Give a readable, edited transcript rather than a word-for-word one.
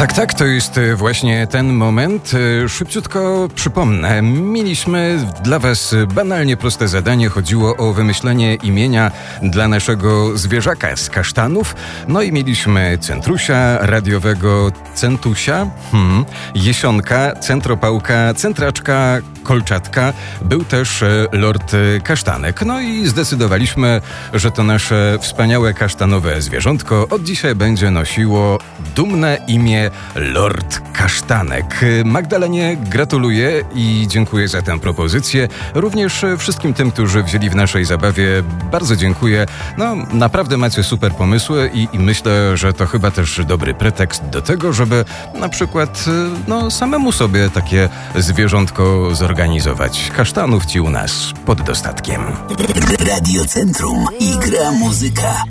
Tak, to jest właśnie ten moment. Szybciutko przypomnę, mieliśmy dla was banalnie proste zadanie. Chodziło o wymyślenie imienia dla naszego zwierzaka z kasztanów. No i mieliśmy centrusia, radiowego centusia, jesionka, centropałka, centraczka, kolczatka. Był też Lord Kasztanek. No i zdecydowaliśmy, że to nasze wspaniałe kasztanowe zwierzątko od dzisiaj będzie nosiło dumne imię Lord Kasztanek. Magdalenie gratuluję i dziękuję za tę propozycję. Również wszystkim tym, którzy wzięli w naszej zabawie, bardzo dziękuję. No, naprawdę macie super pomysły i myślę, że to chyba też dobry pretekst do tego, żeby na przykład samemu sobie takie zwierzątko zorganizować. Kasztanów ci u nas pod dostatkiem. Radio Centrum i gra muzyka.